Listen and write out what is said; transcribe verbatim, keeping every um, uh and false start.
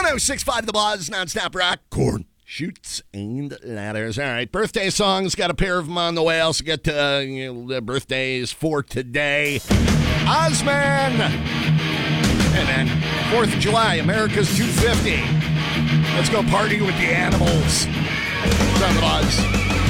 oh six point five The Buzz, nonstop rock, corn, shoots, and ladders. All right, birthday songs, got a pair of them on the way. Also get to, uh, you know, the birthdays for today. Ozman! And then fourth of July, America's two fifty. Let's go party with the animals. It's on The Buzz.